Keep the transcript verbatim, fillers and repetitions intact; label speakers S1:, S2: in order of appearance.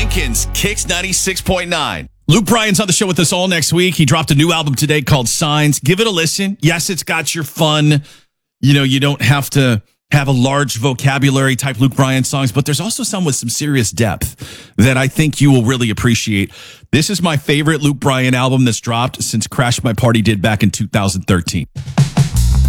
S1: Jenkins, Kicks ninety-six point nine. Luke Bryan's on the show with us all next week. He dropped a new album today called Signs. Give it a listen. Yes, it's got your fun. You know, you don't have to have a large vocabulary type Luke Bryan songs, but there's also some with some serious depth that I think you will really appreciate. This is my favorite Luke Bryan album that's dropped since Crash My Party did back in two thousand thirteen.